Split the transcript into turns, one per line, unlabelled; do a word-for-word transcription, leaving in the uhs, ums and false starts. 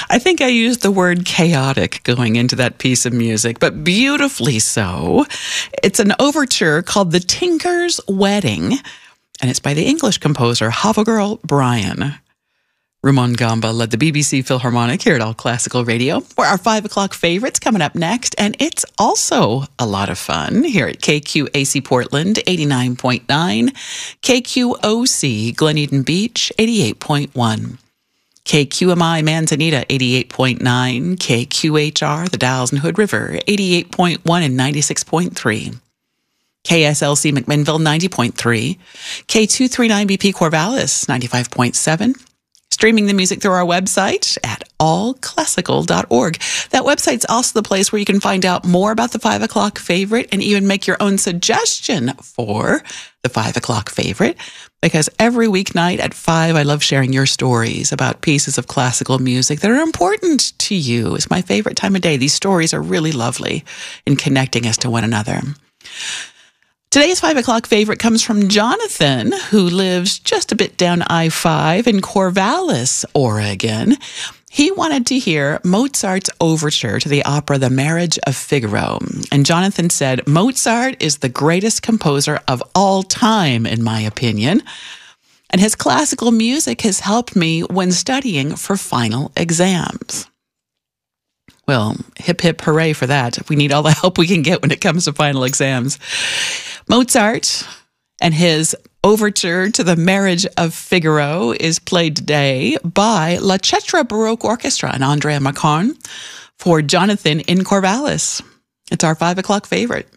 I think I used the word chaotic going into that piece of music, but beautifully so. It's an overture called The Tinker's Wedding, and it's by the English composer Havagirl Brian. Rumon Gamba led the B B C Philharmonic here at All Classical Radio. We're our five o'clock favorites coming up next, and it's also a lot of fun here at K Q A C Portland, eighty-nine point nine, K Q O C Glen Eden Beach, eighty-eight point one. K Q M I Manzanita, eighty-eight point nine, K Q H R, the Dalles and Hood River, eighty-eight point one and ninety-six point three. K S L C McMinnville, ninety point three, K two thirty-nine B P Corvallis, ninety-five point seven. Streaming the music through our website at all classical dot org. That website's also the place where you can find out more about the five o'clock favorite and even make your own suggestion for the five o'clock favorite. Because every weeknight at five, I love sharing your stories about pieces of classical music that are important to you. It's my favorite time of day. These stories are really lovely in connecting us to one another. Today's five o'clock favorite comes from Jonathan, who lives just a bit down I five in Corvallis, Oregon. He wanted to hear Mozart's overture to the opera The Marriage of Figaro. And Jonathan said, Mozart is the greatest composer of all time, in my opinion. And his classical music has helped me when studying for final exams. Well, hip, hip, hooray for that. We need all the help we can get when it comes to final exams. Mozart and his overture to The Marriage of Figaro is played today by La Cetra Baroque Orchestra and Andrea Macron for Jonathan in Corvallis. It's our five o'clock favorite.